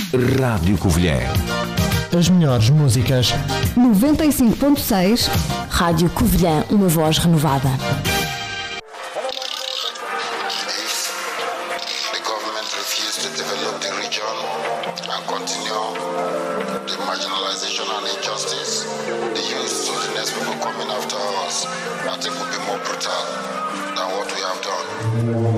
Rádio Covilhã. As melhores músicas. 95.6 Rádio Covilhã, uma voz renovada. The government refused to develop the region and continue the marginalization and injustice, the youth to the next people coming after us, I think will be more brutal than what we have done.